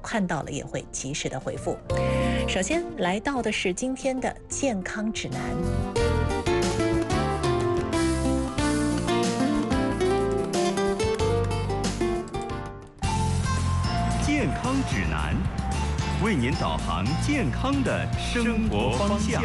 看到了也会及时的回复。首先来到的是今天的健康指南。 健康指南，为您导航健康的生活方向。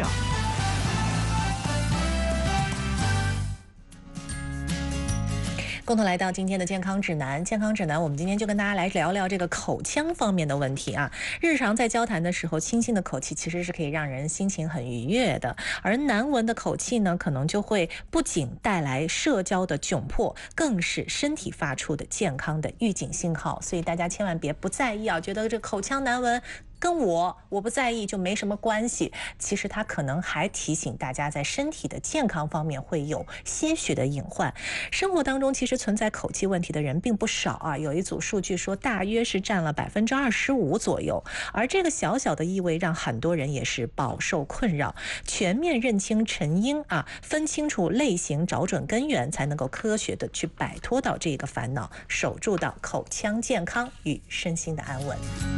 共同来到今天的健康指南。健康指南，我们今天就跟大家来聊聊这个口腔方面的问题啊。日常在交谈的时候，清新的口气其实是可以让人心情很愉悦的，而难闻的口气呢，可能就会不仅带来社交的窘迫，更是身体发出的健康的预警信号。所以大家千万别不在意啊，觉得这口腔难闻跟我不在意就没什么关系，其实它可能还提醒大家在身体的健康方面会有些许的隐患。生活当中其实存在口气问题的人并不少啊，有一组数据说大约是占了25%左右，而这个小小的异味让很多人也是饱受困扰。全面认清成因啊，分清楚类型，找准根源，才能够科学的去摆脱到这个烦恼，守住到口腔健康与身心的安稳。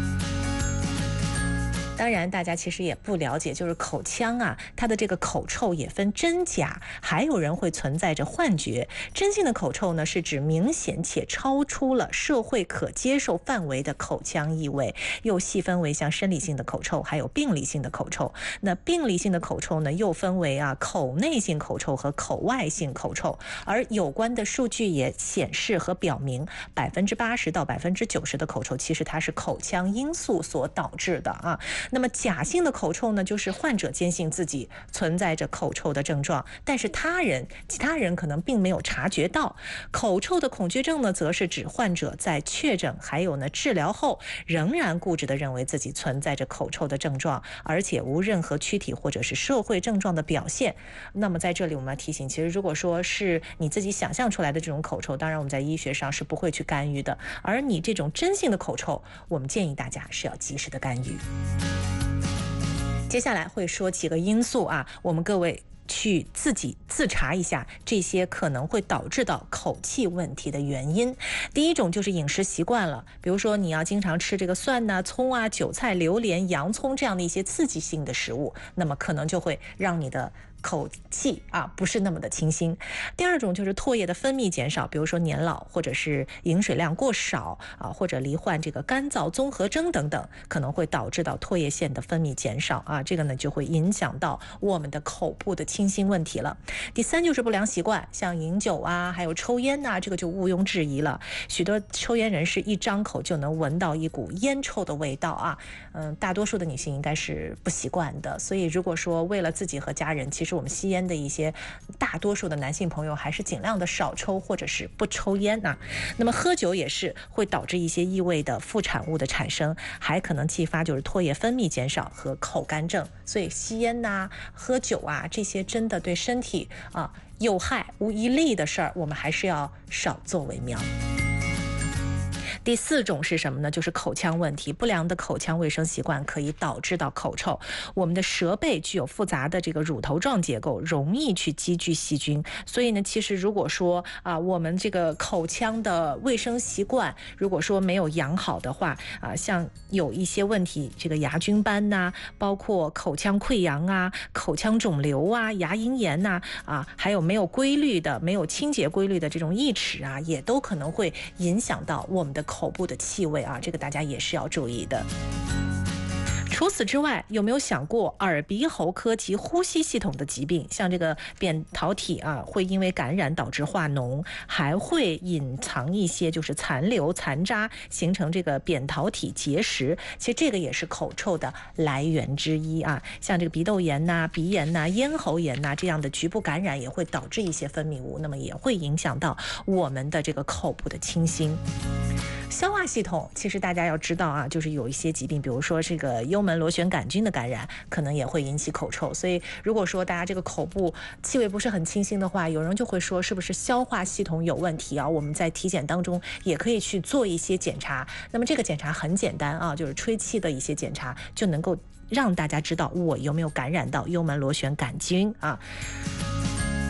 当然大家其实也不了解，就是口腔啊，它的这个口臭也分真假，还有人会存在着幻觉。真性的口臭呢，是指明显且超出了社会可接受范围的口腔异味，又细分为像生理性的口臭还有病理性的口臭。那病理性的口臭呢，又分为口内性口臭和口外性口臭，而有关的数据也显示和表明80%到90%的口臭其实它是口腔因素所导致的啊。那么假性的口臭呢，就是患者坚信自己存在着口臭的症状，但是其他人可能并没有察觉到。口臭的恐惧症呢，则是指患者在确诊还有治疗后，仍然固执地认为自己存在着口臭的症状，而且无任何躯体或者是社会症状的表现。那么在这里我们要提醒，其实如果说是你自己想象出来的这种口臭，当然我们在医学上是不会去干预的，而你这种真性的口臭，我们建议大家是要及时的干预。接下来会说几个因素啊，我们各位去自己自查一下这些可能会导致到口气问题的原因。第一种就是饮食习惯了，比如说你要经常吃这个蒜啊、葱啊、韭菜、榴莲、洋葱这样的一些刺激性的食物，那么可能就会让你的口气不是那么的清新。第二种就是唾液的分泌减少，比如说年老或者是饮水量过少或者罹患这个干燥综合征等等，可能会导致到唾液腺的分泌减少这个呢就会影响到我们的口部的清新问题了。第三就是不良习惯，像饮酒还有抽烟这个就毋庸置疑了。许多抽烟人士一张口就能闻到一股烟臭的味道大多数的女性应该是不习惯的，所以如果说为了自己和家人，其实我们吸烟的一些大多数的男性朋友还是尽量的少抽或者是不抽烟那么喝酒也是会导致一些异味的副产物的产生，还可能激发就是唾液分泌减少和口干症。所以吸烟喝酒这些真的对身体有害无一利的事儿，我们还是要少做为妙。第四种是什么呢？就是口腔问题。不良的口腔卫生习惯可以导致到口臭。我们的舌背具有复杂的这个乳头状结构，容易去积聚细菌。所以呢，其实如果说我们这个口腔的卫生习惯如果说没有养好的话像有一些问题，这个牙菌斑包括口腔溃疡口腔肿瘤牙龈炎还有没有规律的、没有清洁规律的这种异齿也都可能会影响到我们的口部的气味这个大家也是要注意的。除此之外，有没有想过耳鼻喉科及呼吸系统的疾病，像这个扁桃体会因为感染导致化脓，还会隐藏一些就是残留残渣，形成这个扁桃体结石。其实这个也是口臭的来源之一像这个鼻窦炎鼻炎咽喉炎这样的局部感染也会导致一些分泌物，那么也会影响到我们的这个口部的清新。消化系统其实大家要知道就是有一些疾病，比如说这个幽门螺旋杆菌的感染，可能也会引起口臭。所以如果说大家这个口部气味不是很清新的话，有人就会说是不是消化系统有问题我们在体检当中也可以去做一些检查。那么这个检查很简单就是吹气的一些检查，就能够让大家知道我有没有感染到幽门螺旋杆菌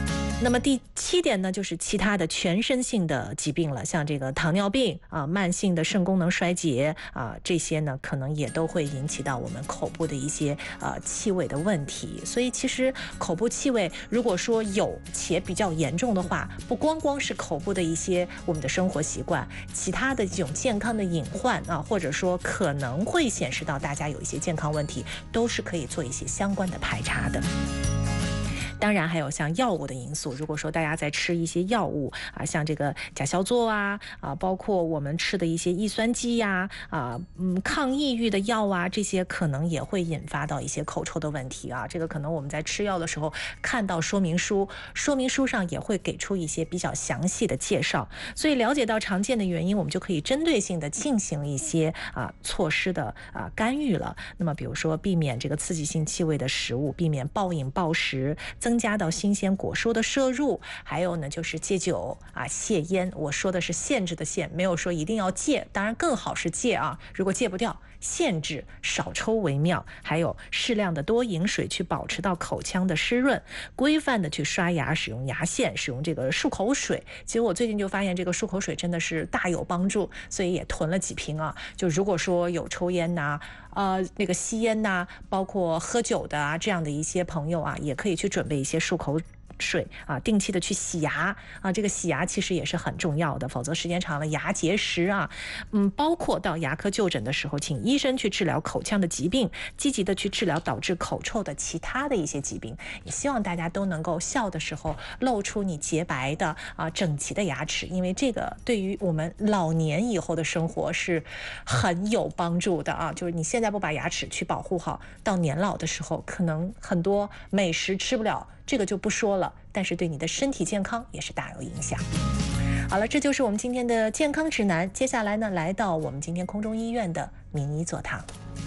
那么第7点呢，就是其他的全身性的疾病了，像这个糖尿病啊、慢性的肾功能衰竭啊，这些呢可能也都会引起到我们口部的一些气味的问题。所以其实口部气味如果说有且比较严重的话，不光光是口部的一些我们的生活习惯，其他的这种健康的隐患啊，或者说可能会显示到大家有一些健康问题，都是可以做一些相关的排查的。当然还有像药物的因素，如果说大家在吃一些药物啊，像这个甲硝唑啊，包括我们吃的一些抑酸基呀，抗抑郁的药啊，这些可能也会引发到一些口臭的问题啊。这个可能我们在吃药的时候看到说明书，说明书上也会给出一些比较详细的介绍。所以了解到常见的原因，我们就可以针对性的进行一些措施的干预了。那么比如说避免这个刺激性气味的食物，避免暴饮暴食，增加到新鲜果蔬的摄入，还有呢就是戒酒戒烟。我说的是限制的限，没有说一定要戒，当然更好是戒啊。如果戒不掉，限制少抽为妙。还有适量的多饮水，去保持到口腔的湿润，规范的去刷牙，使用牙线，使用这个漱口水。其实我最近就发现这个漱口水真的是大有帮助，所以也囤了几瓶啊。就如果说有抽烟呐、那个吸烟呐，包括喝酒的这样的一些朋友也可以去准备一些漱口水定期的去洗牙这个洗牙其实也是很重要的，否则时间长了牙结石包括到牙科就诊的时候，请医生去治疗口腔的疾病，积极的去治疗导致口臭的其他的一些疾病。也希望大家都能够笑的时候露出你洁白的整齐的牙齿，因为这个对于我们老年以后的生活是很有帮助的就是你现在不把牙齿去保护好，到年老的时候可能很多美食吃不了，这个就不说了，但是对你的身体健康也是大有影响。好了，这就是我们今天的健康指南。接下来呢，来到我们今天空中医院的名医座堂。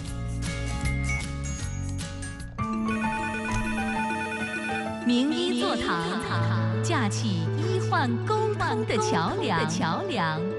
名医座堂，架起医患沟通的桥梁。